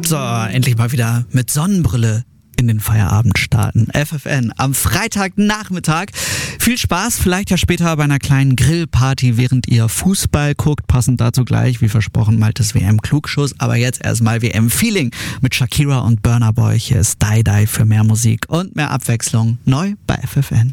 So, endlich mal wieder mit Sonnenbrille in den Feierabend starten. FFN am Freitagnachmittag. Viel Spaß, vielleicht ja später bei einer kleinen Grillparty, während ihr Fußball guckt. Passend dazu gleich, wie versprochen, Maltes WM-Klugschuss. Aber jetzt erstmal WM-Feeling mit Shakira und Burna Boy. Hier ist Die Die für mehr Musik und mehr Abwechslung. Neu bei FFN.